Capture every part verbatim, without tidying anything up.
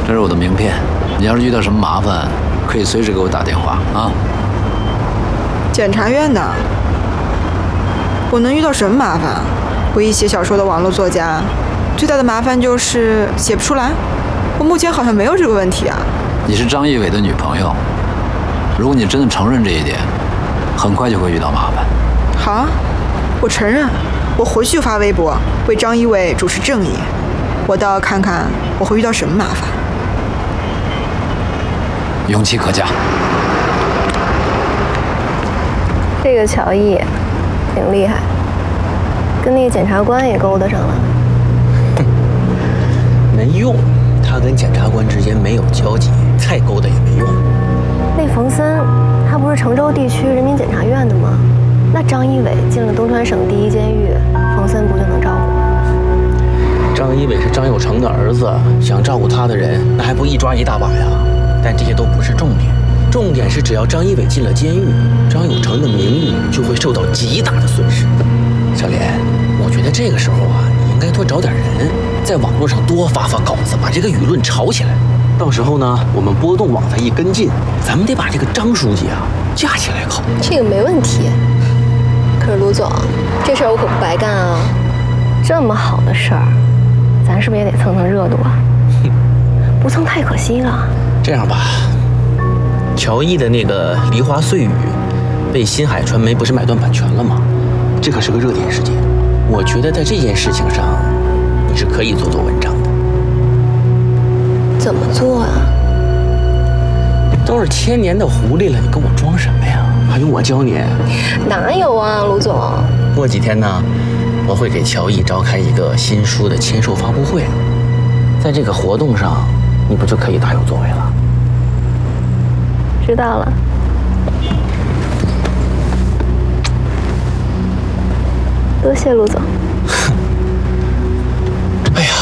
这是我的名片，你要是遇到什么麻烦，可以随时给我打电话啊。 检察院的，我能遇到什么麻烦？我一写小说的网络作家，最大的麻烦就是写不出来。我目前好像没有这个问题啊。 你是张一伟的女朋友，如果你真的承认这一点，很快就会遇到麻烦。 好啊，我承认，我回去就发微博为张一伟主持正义。我倒要看看我会遇到什么麻烦。 勇气可嘉。 这个乔毅挺厉害，跟那个检察官也勾搭上了。 没用，他跟检察官之间没有交集，再勾搭也没用。 那冯森，他不是成州地区人民检察院的吗？那张一伟进了东川省第一监狱，冯森不就能照顾？ 张一伟是张有成的儿子，想照顾他的人，那还不一抓一大把呀？但这些都不是重点，重点是只要张一伟进了监狱，张有成的名誉就会受到极大的损失。小莲，我觉得这个时候啊，你应该多找点人，在网络上多发发稿子，把这个舆论炒起来。到时候呢，我们波动网再一跟进，咱们得把这个张书记啊架起来考。 这个没问题。可是卢总，这事儿我可不白干啊！这么好的事儿，咱是不是也得蹭蹭热度啊？不蹭太可惜了。 这样吧，乔毅的那个《梨花碎语》被新海传媒不是买断版权了吗？这可是个热点事件。我觉得在这件事情上，你是可以做做文章的。 怎么做啊？ 都是千年的狐狸了，你跟我装什么呀？还用我教你？ 哪有啊，卢总。 过几天呢，我会给乔毅召开一个新书的签售发布会，在这个活动上，你不就可以大有作为了？ 知道了。多谢卢总。 哎呀，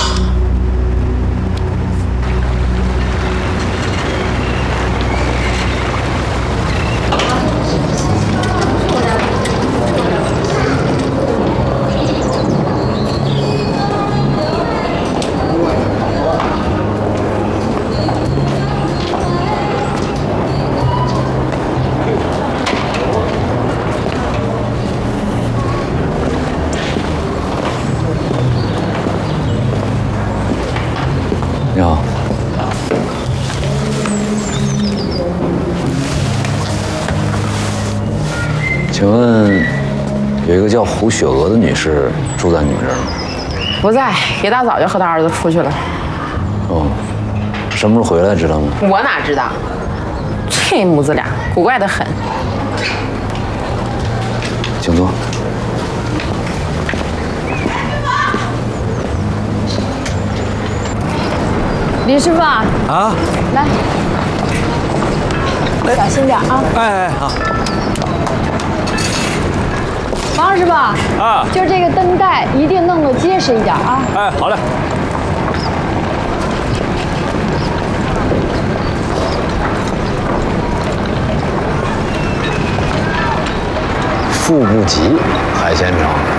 你好，请问有一个叫胡雪娥的女士住在你们这儿吗？ 不在，一大早就和他儿子出去了。 哦，什么时候回来知道吗？ 我哪知道？这母子俩古怪得很。 请坐。 李师傅啊， 啊， 来，小心点啊！ 哎哎好。 王师傅啊， 就这个灯带一定弄得结实一点啊！ 哎，好嘞。 富不及海鲜城。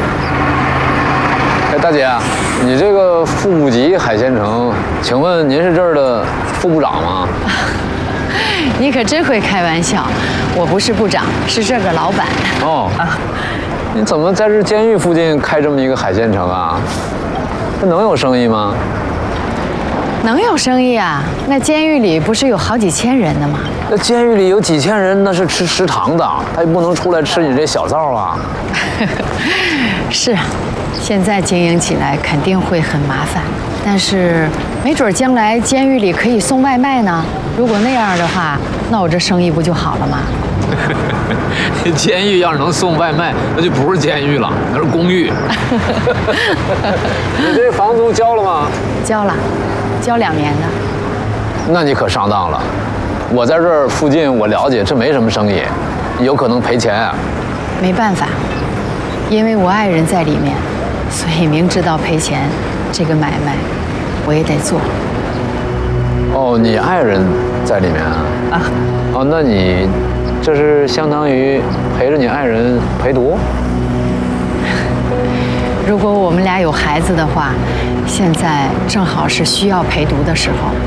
哎，大姐，你这个富不及海鲜城，请问您是这儿的副部长吗？ 你可真会开玩笑，我不是部长，是这儿的老板。 哦，你怎么在这监狱附近开这么一个海鲜城啊？这能有生意吗？ 能有生意啊？那监狱里不是有好几千人的吗？ 那监狱里有几千人，那是吃食堂的，他也不能出来吃你这小灶啊。 是，现在经营起来肯定会很麻烦，但是没准将来监狱里可以送外卖呢。如果那样的话，那我这生意不就好了吗？ 监狱要是能送外卖，那就不是监狱了，那是公寓。你这房租交了吗？ 交了，交两年的。 那你可上当了。我在这儿附近，我了解，这没什么生意，有可能赔钱啊。 没办法，因为我爱人在里面，所以明知道赔钱，这个买卖我也得做。 哦，你爱人在里面啊？ 啊。 哦，那你这是相当于陪着你爱人陪读？ 如果我们俩有孩子的话，现在正好是需要陪读的时候。